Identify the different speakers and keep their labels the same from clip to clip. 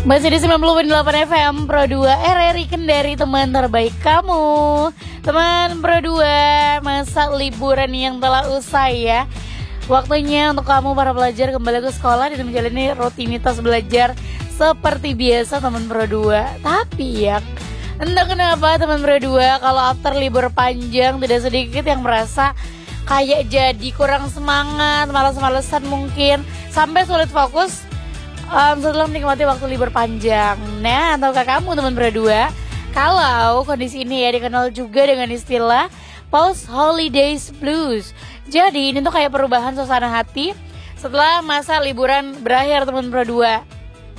Speaker 1: Masih di 90.8 FM Pro 2 RRI Kendari, teman terbaik kamu. Teman Pro 2, masa liburan yang telah usai ya. Waktunya untuk kamu para pelajar kembali ke sekolah dan menjalani rutinitas belajar seperti biasa teman Pro 2. Tapi ya, entah kenapa teman Pro 2, kalau after libur panjang tidak sedikit yang merasa kayak jadi kurang semangat, malas-malesan mungkin, sampai sulit fokus setelah menikmati waktu libur panjang. Nah, tahukah kamu teman Pro 2, kalau kondisi ini ya dikenal juga dengan istilah post holidays blues. Jadi ini tuh kayak perubahan suasana hati setelah masa liburan berakhir teman Pro 2.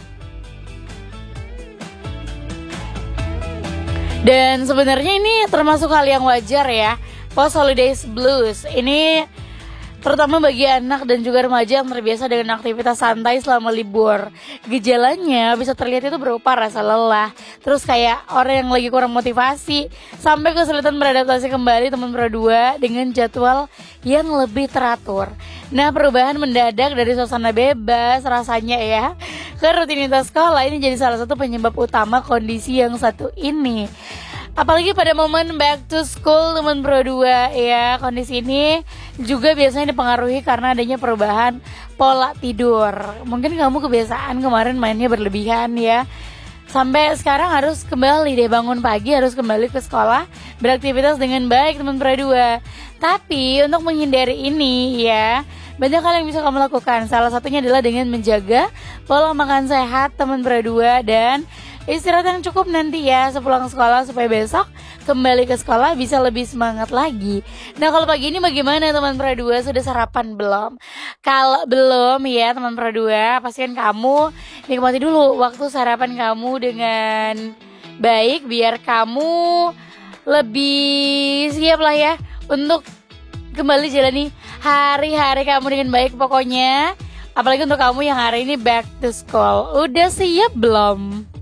Speaker 1: Dan sebenarnya ini termasuk hal yang wajar ya, post holidays blues. Ini terutama bagi anak dan juga remaja yang terbiasa dengan aktivitas santai selama libur. Gejalanya bisa terlihat itu berupa rasa lelah, terus kayak orang yang lagi kurang motivasi, sampai kesulitan beradaptasi kembali teman Pro 2 dengan jadwal yang lebih teratur. Nah, perubahan mendadak dari suasana bebas rasanya ya ke rutinitas sekolah ini jadi salah satu penyebab utama kondisi yang satu ini. Apalagi pada momen back to school teman Pro 2 ya, kondisi ini juga biasanya dipengaruhi karena adanya perubahan pola tidur. Mungkin kamu kebiasaan kemarin mainnya berlebihan ya, sampai sekarang harus kembali deh bangun pagi, harus kembali ke sekolah, beraktivitas dengan baik teman Pro 2. Tapi untuk menghindari ini ya, banyak hal yang bisa kamu lakukan. Salah satunya adalah dengan menjaga pola makan sehat teman Pro 2 dan istirahat yang cukup nanti ya sepulang sekolah, supaya besok kembali ke sekolah bisa lebih semangat lagi. Nah, kalau pagi ini bagaimana teman Pro 2? Sudah sarapan belum? Kalau belum ya teman Pro 2, pastikan kamu nikmati dulu waktu sarapan kamu dengan baik, biar kamu lebih siap lah ya untuk kembali jalani hari-hari kamu dengan baik pokoknya. Apalagi untuk kamu yang hari ini back to school. Udah siap belum?